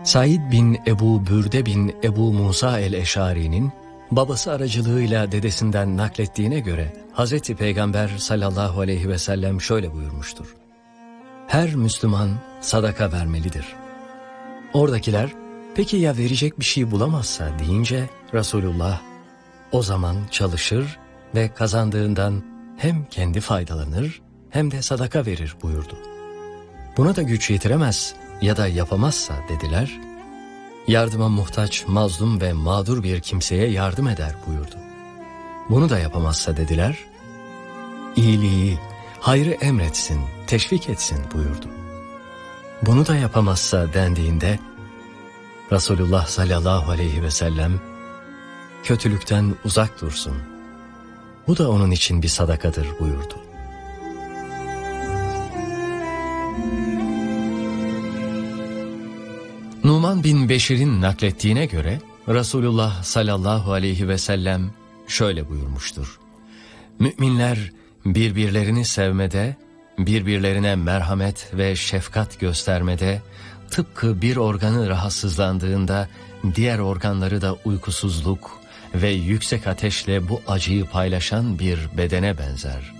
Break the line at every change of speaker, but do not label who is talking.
Said bin Ebu Bürde bin Ebu Musa el-Eşari'nin babası aracılığıyla dedesinden naklettiğine göre Hazreti Peygamber sallallahu aleyhi ve sellem şöyle buyurmuştur: her Müslüman sadaka vermelidir. Oradakiler peki ya verecek bir şey bulamazsa deyince Resulullah o zaman çalışır ve kazandığından hem kendi faydalanır hem de sadaka verir buyurdu. Buna da güç yetiremez ya da yapamazsa dediler, yardıma muhtaç, mazlum ve mağdur bir kimseye yardım eder buyurdu. Bunu da yapamazsa dediler, iyiliği, hayrı emretsin, teşvik etsin buyurdu. Bunu da yapamazsa dendiğinde Resulullah sallallahu aleyhi ve sellem kötülükten uzak dursun, bu da onun için bir sadakadır buyurdu. Numan bin Beşir'in naklettiğine göre Resulullah sallallahu aleyhi ve sellem şöyle buyurmuştur: müminler birbirlerini sevmede, birbirlerine merhamet ve şefkat göstermede, tıpkı bir organı rahatsızlandığında diğer organları da uykusuzluk ve yüksek ateşle bu acıyı paylaşan bir bedene benzer.